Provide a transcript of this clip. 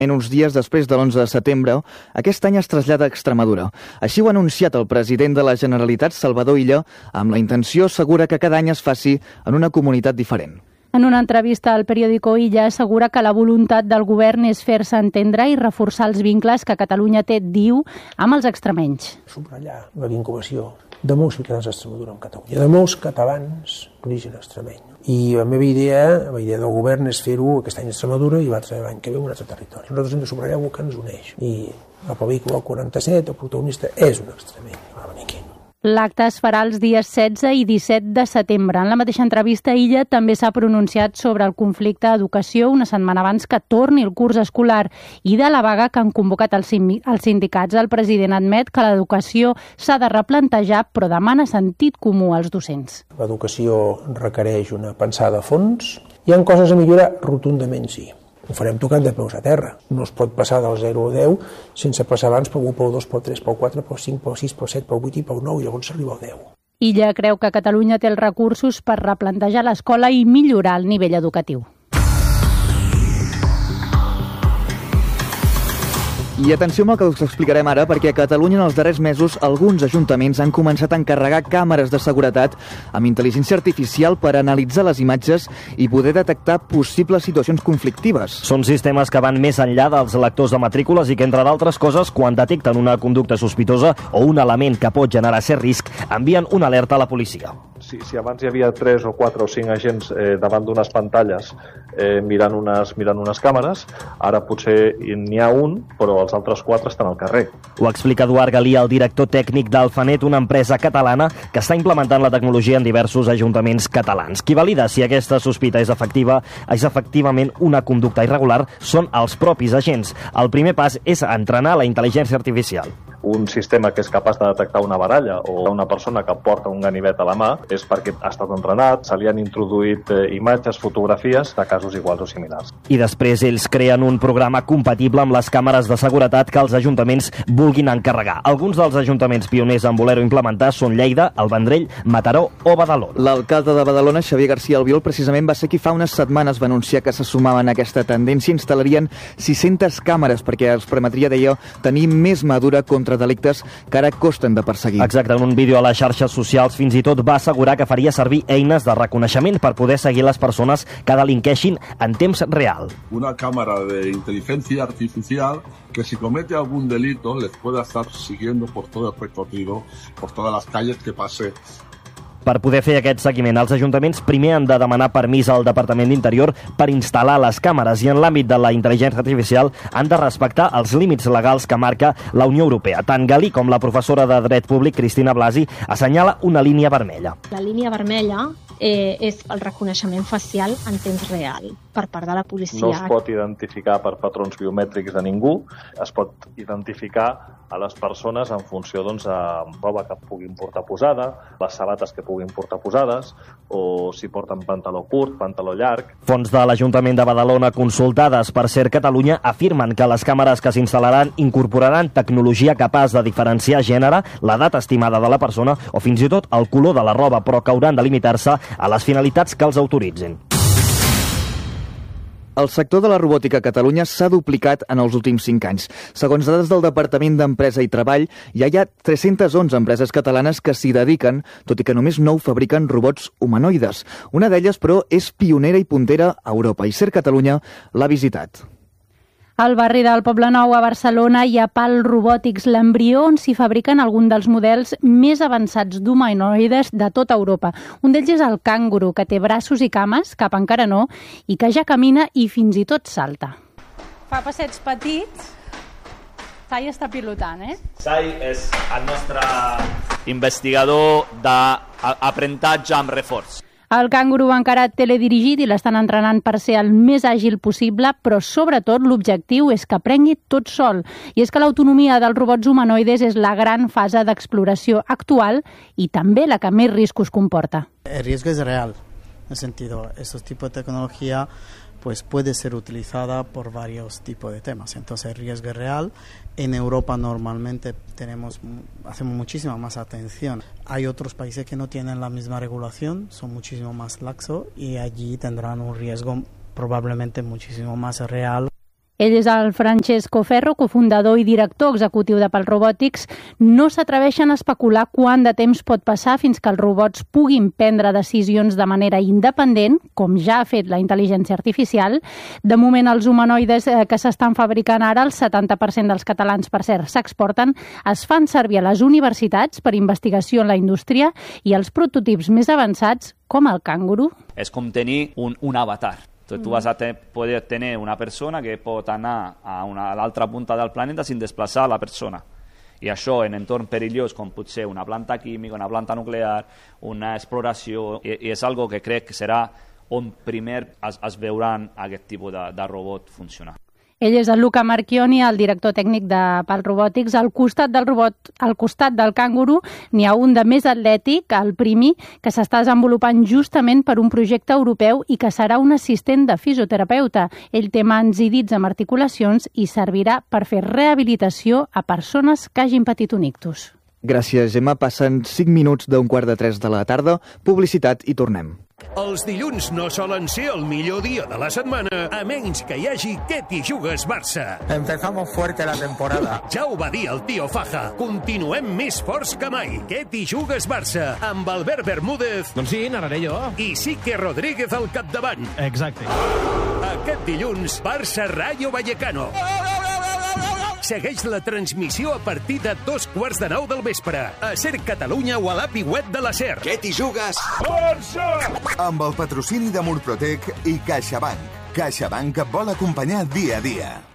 Uns dies després de l'11 de setembre, aquest any es trasllada a Extremadura. Així ho ha anunciat el president de la Generalitat, Salvador Illa, amb la intenció segura que cada any es faci en una comunitat diferent. En una entrevista al periòdico Illa assegura que la voluntat del govern és fer-se entendre i reforçar els vincles que Catalunya té, diu, amb els extremenys. Subratllar la vinculació de molts ciutadans d'Extremadura amb Catalunya, de molts catalans d'origen extremeny. I la meva idea del govern és fer-ho aquest any a Extremadura i l'any que ve en un altre territori. Nosaltres hem de subratllar el que ens uneix. I la pel·lícula 47, el protagonista és un extremeny, va venir aquí. L'acte es farà els dies 16 i 17 de setembre. En la mateixa entrevista, Illa també s'ha pronunciat sobre el conflicte d'educació una setmana abans que torni el curs escolar i de la vaga que han convocat els sindicats. El president admet que l'educació s'ha de replantejar, però demana sentit comú als docents. L'educació requereix una pensada a fons. Hi ha coses a millorar? Rotundament sí. Ho farem tocant de peus a terra. No es pot passar del 0 al 10 sense passar abans pel 1, pel 2, pel 3, pel 4, pel 5, pel 6, pel 7, pel 8 i pel 9 i llavors s'arriba al 10. Illa creu que Catalunya té els recursos per replantejar l'escola i millorar el nivell educatiu. I atenció amb el que us explicarem ara, perquè a Catalunya en els darrers mesos alguns ajuntaments han començat a encarregar càmeres de seguretat amb intel·ligència artificial per analitzar les imatges i poder detectar possibles situacions conflictives. Són sistemes que van més enllà dels lectors de matrícules i que, entre d'altres coses, quan detecten una conducta sospitosa o un element que pot generar cert risc, envien una alerta a la policia. Si abans hi havia 3 o 4 o 5 agents davant d'unes pantalles mirant unes càmeres, ara potser n'hi ha un, però els altres 4 estan al carrer. Ho explica Eduard Galí, el director tècnic d'Alfanet, una empresa catalana que està implementant la tecnologia en diversos ajuntaments catalans. Qui valida si aquesta sospita és efectivament una conducta irregular són els propis agents. El primer pas és entrenar la intel·ligència artificial. Un sistema que és capaç de detectar una baralla o una persona que porta un ganivet a la mà és perquè ha estat entrenat, se li han introduït imatges, fotografies de casos iguals o similars. I després ells creen un programa compatible amb les càmeres de seguretat que els ajuntaments vulguin encarregar. Alguns dels ajuntaments pioners en voler-ho implementar són Lleida, el Vendrell, Mataró o Badalona. L'alcalde de Badalona, Xavier García Albiol, precisament va ser qui fa unes setmanes va anunciar que se sumaven a aquesta tendència. Instal·larien 600 càmeres perquè els permetria, deia, tenir més madura contra delictes que ara costen de perseguir. Exacte, en un vídeo a les xarxes socials fins i tot va assegurar que faria servir eines de reconeixement per poder seguir les persones que delinqueixin en temps real. Una cámara de inteligencia artificial que si comete algún delito les pueda estar siguiendo por todo el recorrido, por todas las calles que pase. Per poder fer aquest seguiment, els ajuntaments primer han de demanar permís al Departament d'Interior per instal·lar les càmeres i en l'àmbit de la intel·ligència artificial han de respectar els límits legals que marca la Unió Europea. Tant Galí com la professora de Dret Públic, Cristina Blasi, assenyala una línia vermella. La línia vermella és el reconeixement facial en temps real per part de la policia. No es pot identificar per patrons biomètrics de ningú, es pot identificar a les persones en funció de roba que puguin portar posada, les sabates que puguin portar posades, o si porten pantaló curt, pantaló llarg. Fonts de l'Ajuntament de Badalona consultades per Ser Catalunya afirmen que les càmeres que s'instal·laran incorporaran tecnologia capaç de diferenciar gènere, l'edat estimada de la persona o fins i tot el color de la roba, però que hauran de limitar-se a les finalitats que els autoritzin. El sector de la robòtica a Catalunya s'ha duplicat en els últims 5 anys. Segons dades del Departament d'Empresa i Treball, ja hi ha 311 empreses catalanes que s'hi dediquen, tot i que només 9 fabriquen robots humanoides. Una d'elles, però, és pionera i puntera a Europa, i Ser Catalunya l'ha visitat. Al barri del Poblenou, a Barcelona, hi ha PAL Robòtics, l'embrió on s'hi fabriquen alguns dels models més avançats d'humanoides de tota Europa. Un d'ells és el cànguru, que té braços i cames, cap encara no, i que ja camina i fins i tot salta. Fa passets petits. Sai està pilotant, Sai és el nostre investigador d'aprenentatge amb reforç. El cànguru encara teledirigit i l'estan entrenant per ser el més àgil possible, però sobretot l'objectiu és que aprengui tot sol. I és que l'autonomia dels robots humanoides és la gran fase d'exploració actual i també la que més riscos comporta. El riesgo es real, en el sentido, estos tipos de tecnología pues puede ser utilizada por varios tipos de temas. Entonces el riesgo es real. En Europa normalmente hacemos muchísima más atención. Hay otros países que no tienen la misma regulación, son muchísimo más laxos y allí tendrán un riesgo probablemente muchísimo más real. Ell és el Francesco Ferro, cofundador i director executiu de PAL Robotics. No s'atreveixen a especular quant de temps pot passar fins que els robots puguin prendre decisions de manera independent, com ja ha fet la intel·ligència artificial. De moment, els humanoides que s'estan fabricant ara, el 70% dels catalans, per cert, s'exporten, es fan servir a les universitats per investigació en la indústria i els prototips més avançats, com el canguru. És com tenir un avatar. Tu vas a poder tenir una persona que pot anar a l'altra punta del planeta sin desplaçar la persona. I això en entorn perillós, com pot ser una planta química, una planta nuclear, una exploració, i és algo que crec que serà on primer es veuran aquest tipus de robot funcionar. Ell és el Luca Marchioni, el director tècnic de PAL Robotics. Al costat del robot, al costat del canguru, n'hi ha un de més atlètic, el Primi, que s'està desenvolupant justament per un projecte europeu i que serà un assistent de fisioterapeuta. Ell té mans i dits amb articulacions i servirà per fer rehabilitació a persones que hagin patit un ictus. Gràcies, Gemma. Passen 5 minuts d'15:45 de la tarda. Publicitat i tornem. Els dilluns no solen ser el millor dia de la setmana, a menys que hi hagi Què t'hi jugues, Barça. Empezamos fuerte la temporada. Ja ho va dir el tio Faja. Continuem més forts que mai. Què t'hi jugues, Barça? Amb Albert Bermúdez. Doncs sí, narraré jo. I Sique Rodríguez al capdavant. Exacte. Aquest dilluns, Barça-Rayo Vallecano. Segueix la transmissió a partir de 2:15 del vespre. A Ser Catalunya o a l'API web de la Ser. Què t'hi jugues? Força! Amb el patrocini de Murprotec i CaixaBank. CaixaBank et vol acompanyar dia a dia.